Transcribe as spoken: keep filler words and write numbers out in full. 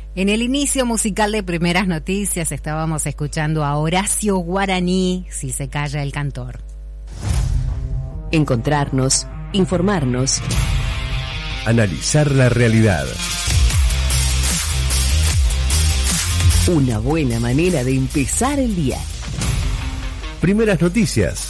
En el inicio musical de Primeras Noticias estábamos escuchando a Horacio Guaraní, Si se calla el cantor. Encontrarnos, informarnos, analizar la realidad. Una buena manera de empezar el día. Primeras Noticias.